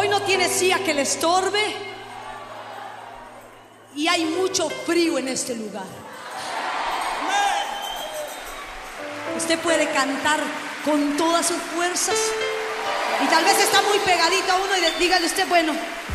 Hoy no tiene silla que le estorbe y hay mucho frío en este lugar. Usted puede cantar con todas sus fuerzas y tal vez está muy pegadito a uno y dígale usted, bueno,